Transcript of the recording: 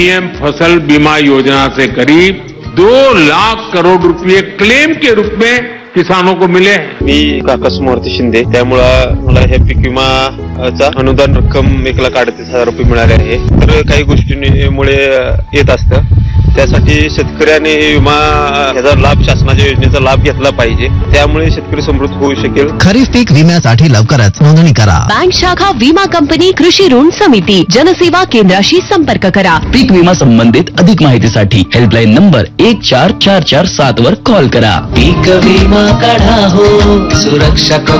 PM फसल बीमा योजना से करीब 2 लाख करोड़ रुपए क्लेम के रूप में किसानों को मिले हैं। मी काकास मूर्ती शिंदे, त्यामुळं मला हे पीक विमाचा अनुदान रक्कम 1,38,000 रुपये मिळाले आहे. तर काही गोष्टींमुळे येत असतं, त्यासाठी शेतकऱ्याने विमा याचा लाभ, शासनाच्या योजनेचा लाभ घेतला पाहिजे. त्यामुळे शेतकरी समृद्ध होऊ शकेल. खरीप पीक विम्यासाठी लवकरच नोंदणी करा. बँक शाखा, विमा कंपनी, कृषी ऋण समिती, जनसेवा केंद्राशी संपर्क करा. पीक विमा संबंधित अधिक माहितीसाठी हेल्पलाईन नंबर 14447 वर कॉल करा. पीक विमा काढा हो, सुरक्षा